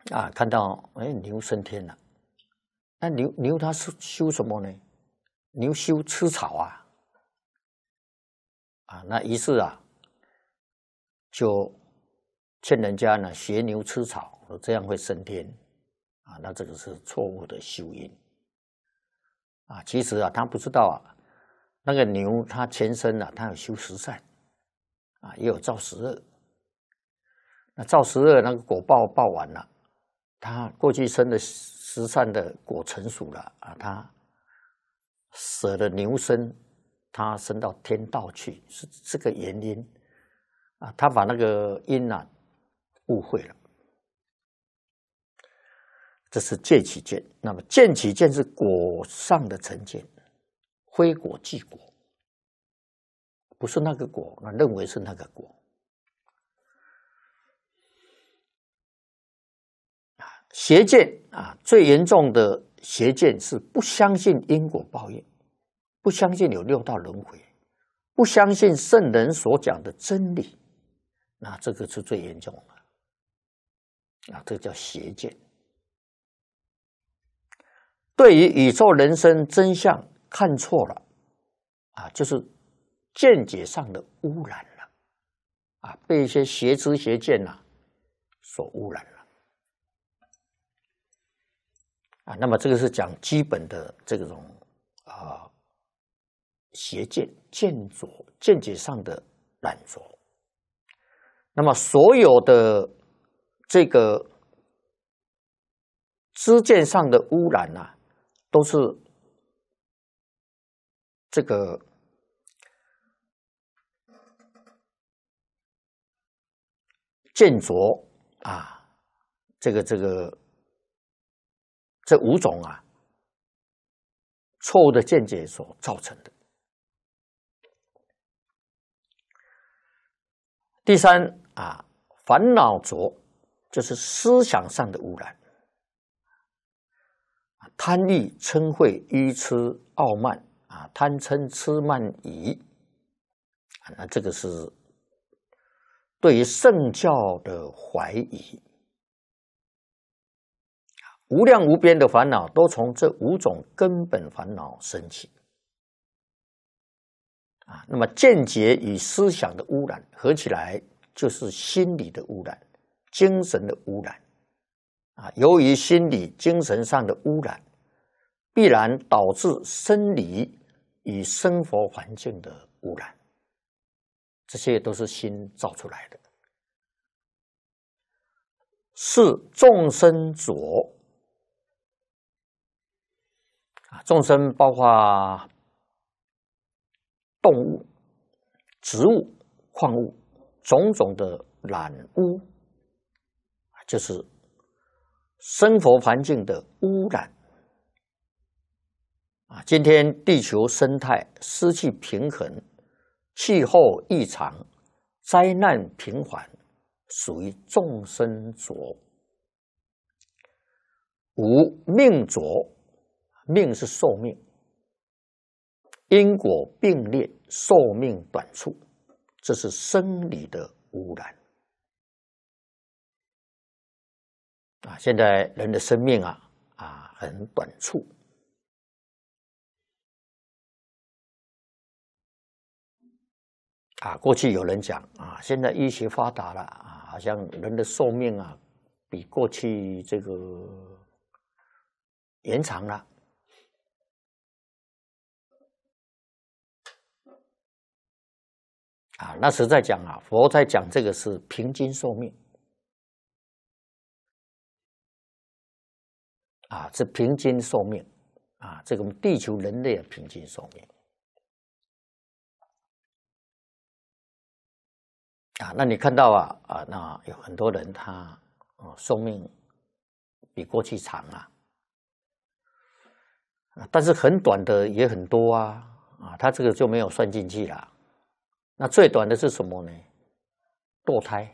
看到牛升天了，那牛它是修什么呢？牛修吃草那于是就劝人家呢学牛吃草，这样会升天那这个是错误的修因其实他不知道那个牛它前身它有修十善也有造十恶。那造十恶那个果报完了，它过去生的十善的果成熟了它舍了牛身，它升到天道去，是这个原因他把那个因误会了。这是戒起见。那么见起见是果上的成见，非果即果，不是那个果，那认为是那个果邪见最严重的邪见是不相信因果报应，不相信有六道轮回，不相信圣人所讲的真理，那这个是最严重的这个叫邪见。对于宇宙人生真相看错了就是见解上的污染了被一些邪知邪见所污染了那么这个是讲基本的这种邪见见解上的染着。那么所有的这个知见上的污染都是这个见着这五种错误的见解所造成的。第三烦恼着就是思想上的污染，贪欲嗔恚愚痴傲慢贪嗔痴慢疑那这个是对于圣教的怀疑。无量无边的烦恼都从这五种根本烦恼生起那么见解与思想的污染合起来就是心理的污染，精神的污染由于心理精神上的污染，必然导致生理与生活环境的污染，这些都是心造出来的，是众生着众生包括动物、植物、矿物，种种的染污就是生活环境的污染今天地球生态失去平衡，气候异常，灾难频繁，属于众生着。五命着，命是寿命，因果并列，寿命短促，这是生理的污染现在人的生命很短促过去有人讲现在医学发达了好像人的寿命比过去这个延长了那时在讲佛在讲这个是平均寿命是平均寿命这个地球人类的平均寿命那你看到那有很多人他寿命比过去长但是很短的也很多他这个就没有算进去了。那最短的是什么呢？堕胎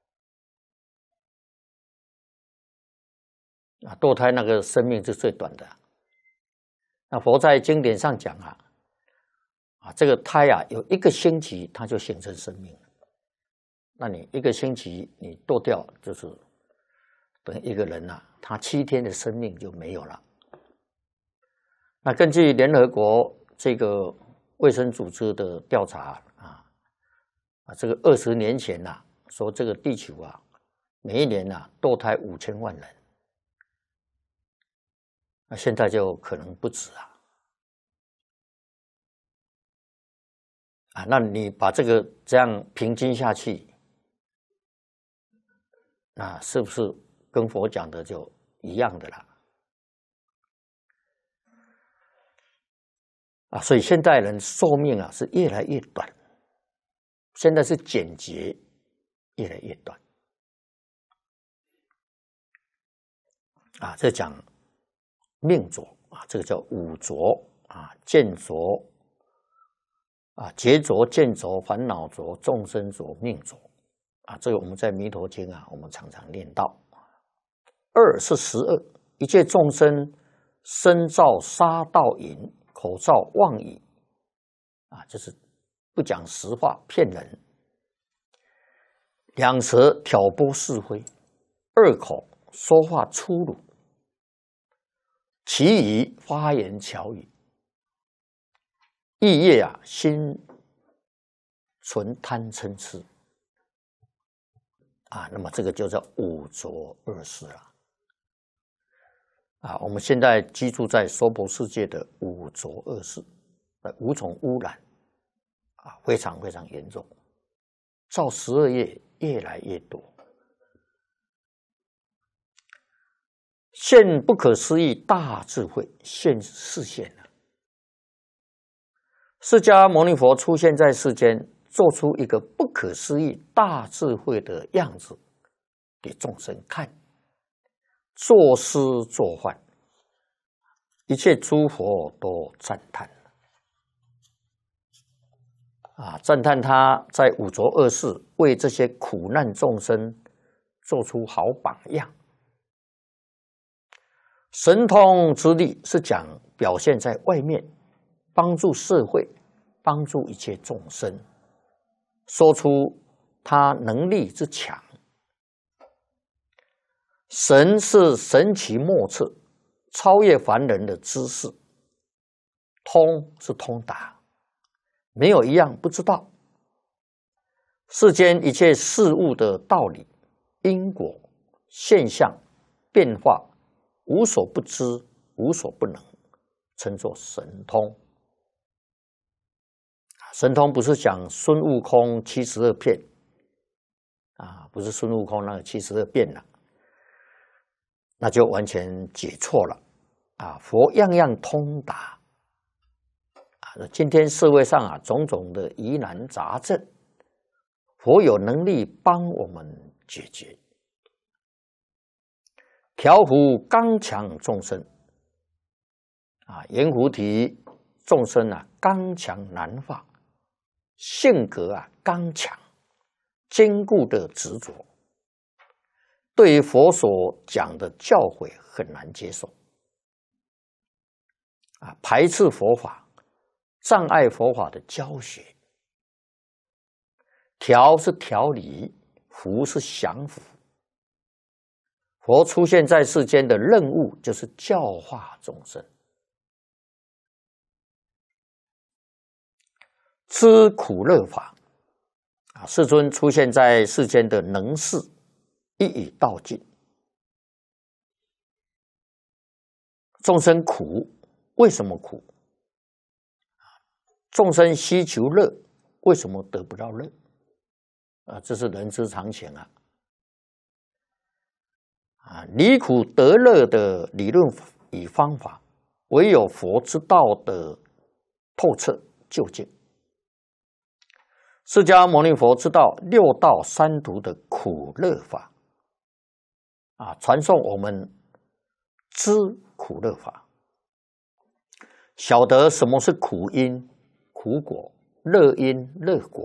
堕胎那个生命是最短的。那佛在经典上讲这个胎有1个星期它就形成生命了。那你1个星期你堕掉，就是等于一个人啊，他7天的生命就没有了。那根据联合国这个卫生组织的调查这个20年前说这个地球每一年堕胎5000万人，那现在就可能不止那你把这个这样平均下去，那是不是跟佛讲的就一样的啦？所以现代人寿命是越来越短，现在是简洁越来越短这讲命浊这个叫五浊见浊劫浊、见浊、烦恼浊、众生浊、命浊这个我们在弥陀经我们常常念到。2是十恶，一切众生身造杀盗淫，口造妄语就是不讲实话，骗人。2舌挑拨是非，2口说话粗鲁，其余发言巧语，意业心存贪嗔痴那么这个就叫五浊恶世了我们现在居住在娑婆世界的五浊恶世，5种污染非常非常严重，造12业越来越多，现不可思议大智慧现示现了。释迦牟尼佛出现在世间，做出一个不可思议大智慧的样子给众生看，作施作换，一切诸佛都赞叹赞叹他在五浊恶世为这些苦难众生做出好榜样。神通之力是讲表现在外面，帮助社会，帮助一切众生，说出他能力之强。神是神奇莫测，超越凡人的知识，通是通达，没有一样不知道。世间一切事物的道理、因果、现象、变化，无所不知，无所不能，称作神通。神通不是讲孙悟空72变不是孙悟空那个72变了，那就完全解错了佛样样通达今天社会上种种的疑难杂症，佛有能力帮我们解决。调伏刚强众生圆菩提众生刚强难化，性格刚强，坚固的执着，对于佛所讲的教诲很难接受排斥佛法，障碍佛法的教学。调是调理，伏是降伏。佛出现在世间的任务就是教化众生，知苦乐法世尊出现在世间的能事一语道尽。众生苦，为什么苦？众生希求乐，为什么得不到乐？这是人之常情离苦得乐的理论与方法，唯有佛之道的透彻究竟。释迦牟尼佛知道6道3途的苦乐法传送我们知苦乐法，晓得什么是苦因苦果，乐因乐果。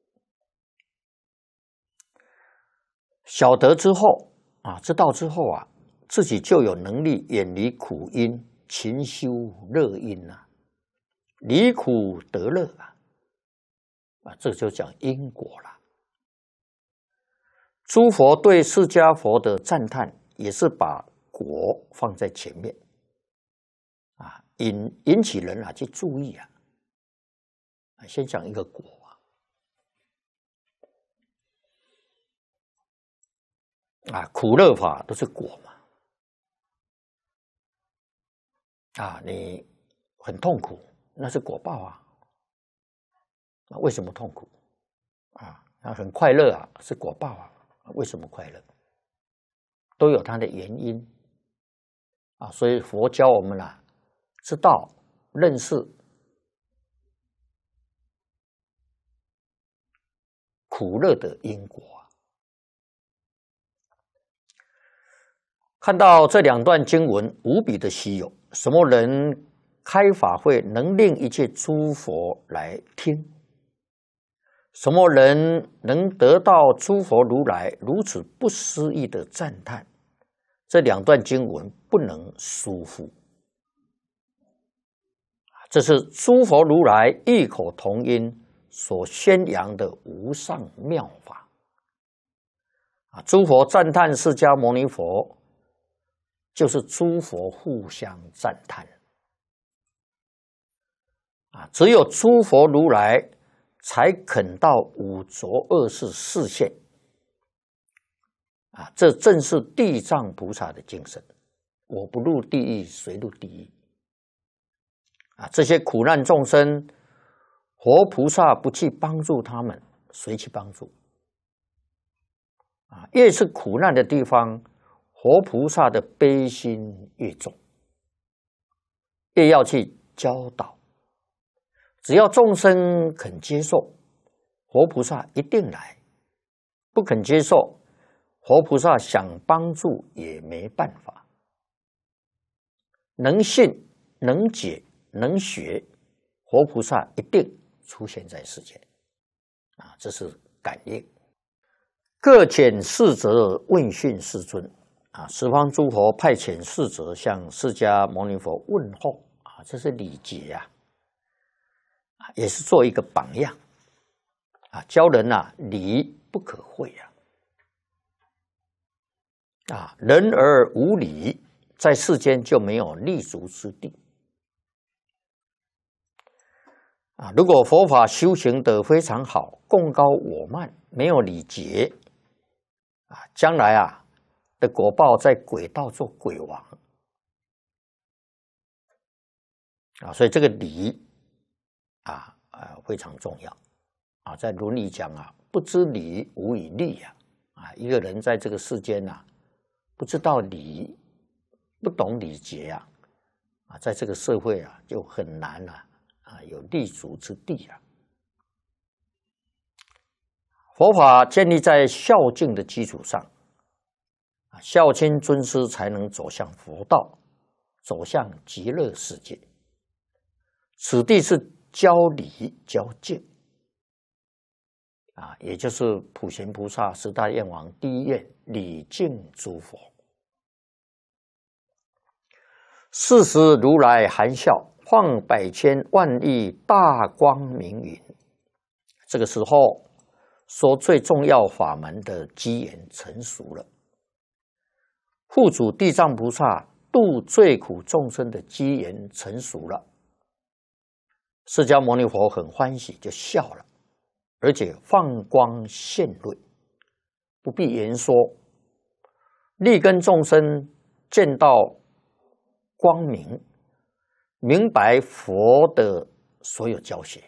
晓得之后知道之后自己就有能力远离苦因，勤修乐因离苦得乐这就讲因果了。诸佛对释迦佛的赞叹， 也是把果放在前面啊，引起人啊去注意啊。先讲一个果啊，苦乐法都是果嘛啊，你很痛苦，那是果报啊。那为什么痛苦啊？那很快乐啊，是果报啊。为什么快乐？都有它的原因啊。所以佛教我们啊，知道认识苦乐的因果啊。看到这两段经文无比的稀有，什么人开法会能令一切诸佛来听？什么人能得到诸佛如来如此不思议的赞叹？这两段经文不能疏忽。这是诸佛如来异口同音所宣扬的无上妙法。诸佛赞叹释迦牟尼佛，就是诸佛互相赞叹。只有诸佛如来才肯到五浊恶世示现。这正是地藏菩萨的精神。我不入地狱，谁入地狱？这些苦难众生，活菩萨不去帮助他们，谁去帮助？越是苦难的地方，活菩萨的悲心越重，越要去教导。只要众生肯接受，活菩萨一定来；不肯接受，活菩萨想帮助也没办法。能信、能解、能学，活菩萨一定出现在世间。这是感应。各遣使者问讯世尊。十方诸佛派遣使者向释迦牟尼佛问候。这是礼节啊。也是做一个榜样教人礼不可讳人而无礼，在世间就没有立足之地如果佛法修行得非常好，贡高我慢，没有礼节将来的果报在鬼道做鬼王所以这个礼非常重要在伦理讲不知礼无以立一个人在这个世间不知道礼，不懂礼节在这个社会就很难有立足之地佛法建立在孝敬的基础上，孝亲尊师才能走向佛道，走向极乐世界。此地是教礼教敬也就是普贤菩萨十大愿王第一愿，礼敬诸佛。是时如来含笑，放百千万亿大光明云。这个时候说最重要法门的机缘成熟了，护主地藏菩萨度最苦众生的机缘成熟了。释迦牟尼佛很欢喜，就笑了，而且放光现瑞，不必言说，立根众生见到光明，明白佛的所有教学，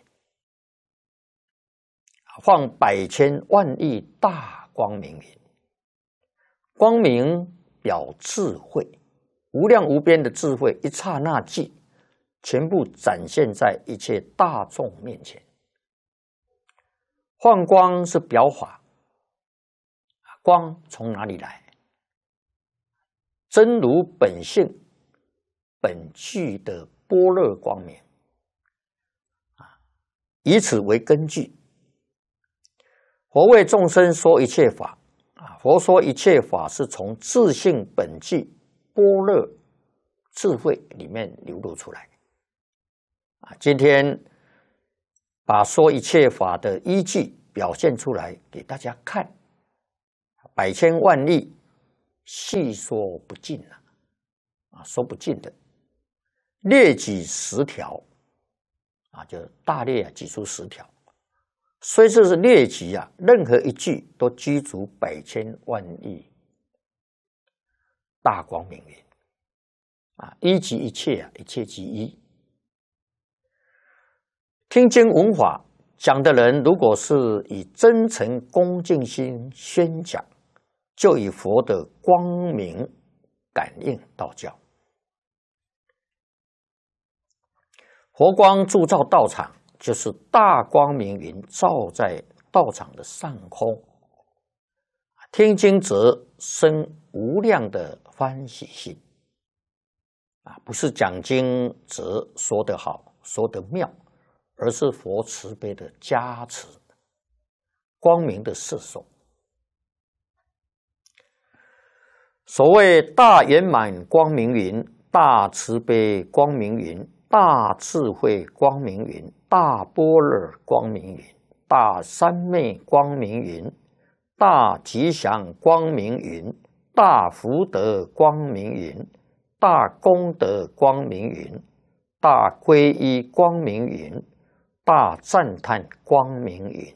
放百千万亿大光明云。光明表智慧，无量无边的智慧，一刹那即全部展现在一切大众面前。放光是表法，光从哪里来？真如本性本具的般若光明以此为根据，佛为众生说一切法佛说一切法是从自性本具般若智慧里面流露出来今天把说一切法的依据表现出来给大家看，百千万亿细说不尽说不尽的。列举10条就大列举出10条，虽这是列举任何一句都居足百千万亿大光明云一即一切一切即一。听经闻法讲的人，如果是以真诚恭敬心宣讲，就以佛的光明感应道教。佛光铸造道场，就是大光明云照在道场的上空，听经者生无量的欢喜心不是讲经者说得好说得妙，而是佛慈悲的加持，光明的摄受。所谓大圆满光明云、大慈悲光明云、大智慧光明云、大般若光明云、大三昧光明云、大吉祥光明云、大福德光明云、大功德光明云、大皈依光明云、大赞叹光明云。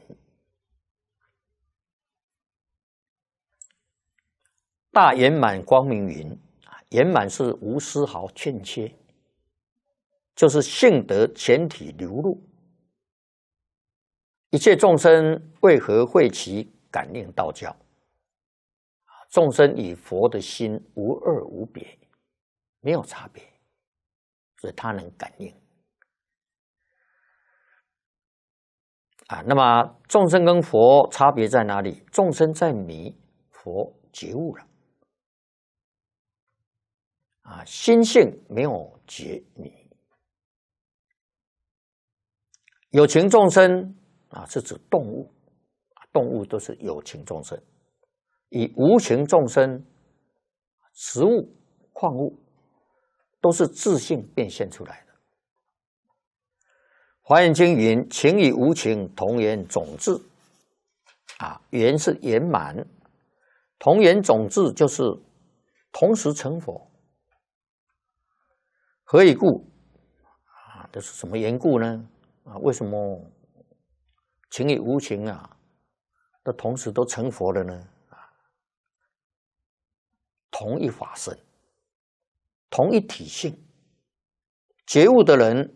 大圆满光明云，圆满是无丝毫欠缺，就是性德全体流露。一切众生为何会其感应道教？众生与佛的心无二无别，没有差别，所以他能感应那么众生跟佛差别在哪里？众生在迷，佛觉悟了心性没有觉迷。有情众生是指动物，动物都是有情众生。以无情众生，植物、矿物都是自性变现出来的。华严经云：情与无情同源种智缘是圆满，同源种智就是同时成佛。何以故这是什么缘故呢？为什么情与无情都同时都成佛了呢？同一法身，同一体性。觉悟的人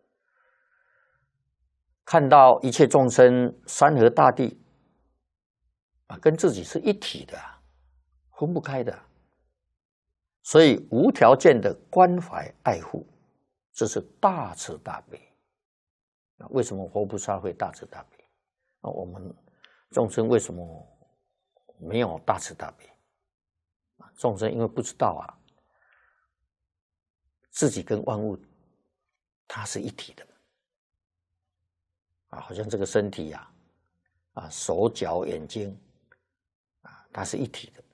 看到一切众生、山河大地跟自己是一体的分不开的，所以无条件的关怀爱护，这是大慈大悲。为什么佛菩萨会大慈大悲？我们众生为什么没有大慈大悲？众生因为不知道自己跟万物它是一体的好像这个身体手脚眼睛它是一体的。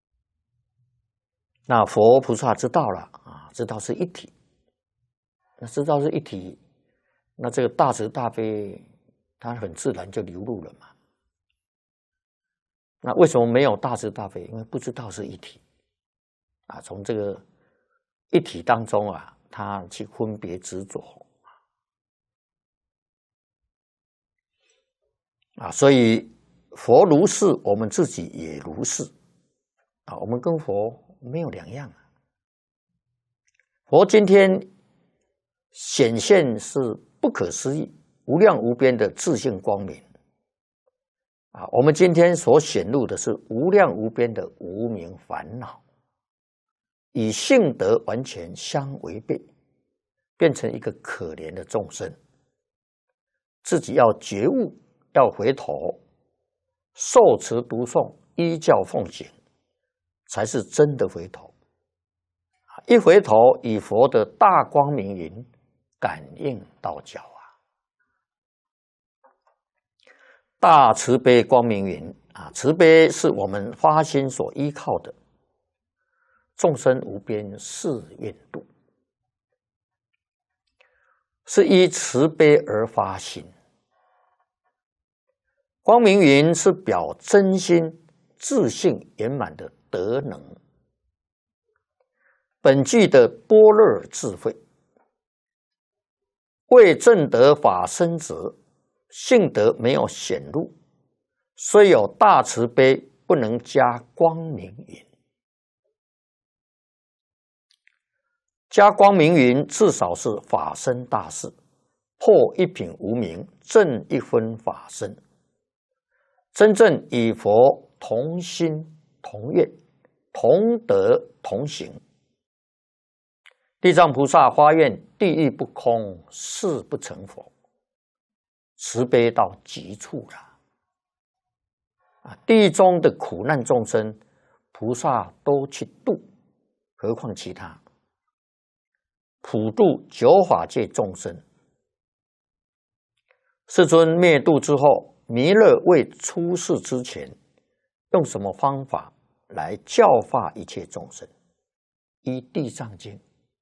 那佛菩萨知道了知道是一体，那知道是一体，那这个大慈大悲它很自然就流露了嘛。那为什么没有大慈大悲？因为不知道是一体从这个一体当中他去分别执着所以佛如是，我们自己也如是我们跟佛没有两样佛今天显现是不可思议、无量无边的自性光明我们今天所显露的是无量无边的无明烦恼，与性德完全相违背，变成一个可怜的众生。自己要觉悟，要回头，受持读诵，依教奉行，才是真的回头。一回头，以佛的大光明云感应道教大慈悲光明云慈悲是我们发心所依靠的，众生无边誓愿度，是依慈悲而发心。光明云是表真心自性圆满的德能本具的般若智慧，未证得法身者，性德没有显露，虽有大慈悲，不能加光明云。加光明云，至少是法身大事，破一品无明，正一分法身，真正与佛同心同愿，同德同行。地藏菩萨发愿，地狱不空，誓不成佛，慈悲到极处了。地狱中的苦难众生，菩萨都去度，何况其他？普度九法界众生。世尊灭度之后，弥勒未出世之前，用什么方法来教化一切众生？依地藏经，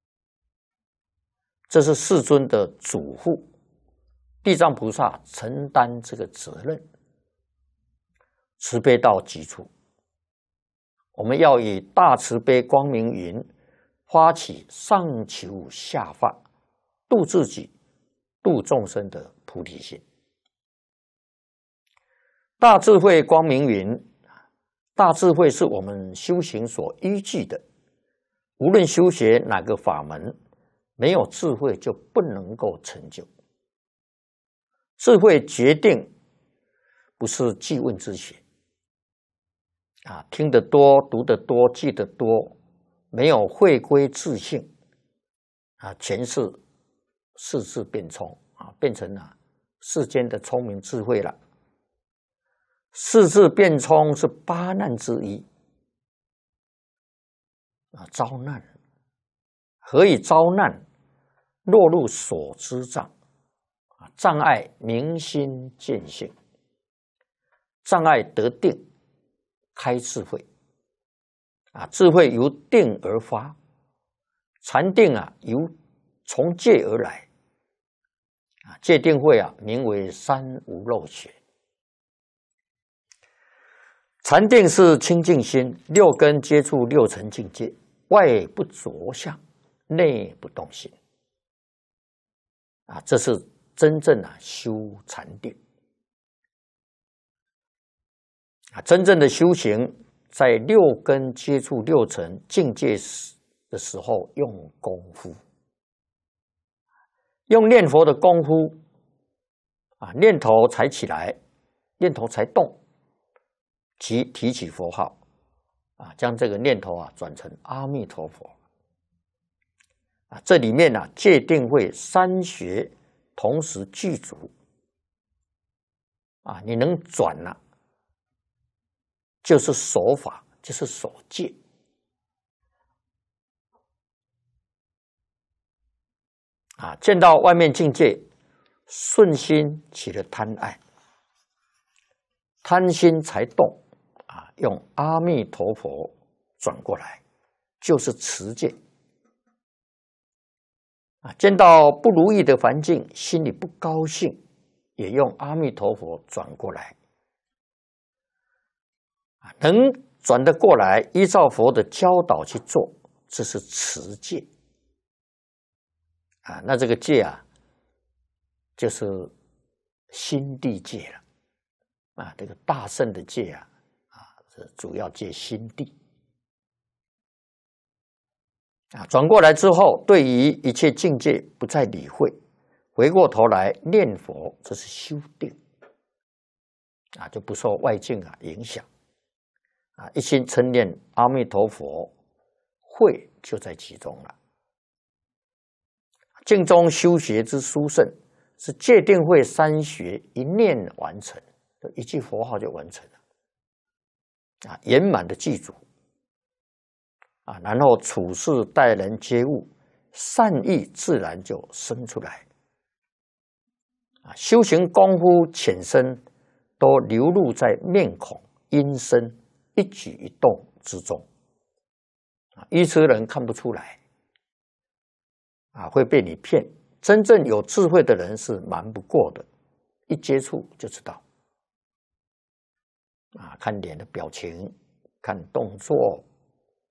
这是世尊的嘱咐，地藏菩萨承担这个责任，慈悲到极处。我们要以大慈悲光明云发起上求下化，度自己、度众生的菩提心。大智慧光明云，大智慧是我们修行所依据的。无论修学哪个法门，没有智慧就不能够成就。智慧决定不是记问之学听得多、读得多、记得多，没有回归自性全是世智变聪变成了世间的聪明智慧了。世智变聪是八难之一遭难。何以遭难？落入所知障障碍明心见性，障碍得定，开智慧智慧由定而发，禅定由从戒而来戒定慧名为三无漏学。禅定是清净心，六根接触六尘境界，外不着相，内不动心这是真正修禅定真正的修行，在六根接触六尘境界的时候用功夫，用念佛的功夫念头才起来，念头才动，提起佛号将这个念头转成阿弥陀佛这里面戒定慧三学同时具足你能转就是守法，就是守戒见到外面境界，顺心起了贪爱，贪心才动用阿弥陀佛转过来，就是持戒见到不如意的环境，心里不高兴，也用阿弥陀佛转过来能转得过来，依照佛的教导去做，这是持戒那这个戒就是心地戒了这个大乘的戒主要戒心地转过来之后，对于一切境界不再理会，回过头来念佛，这是修定就不受外境影响一心称念阿弥陀佛，慧就在其中了。净宗修学之殊胜，是戒定慧三学一念完成，一句佛号就完成了圆满的记住然后处事待人接物，善意自然就生出来修行功夫浅深，都流露在面孔、音声、一举一动之中愚痴人看不出来会被你骗。真正有智慧的人是瞒不过的，一接触就知道看脸的表情，看动作，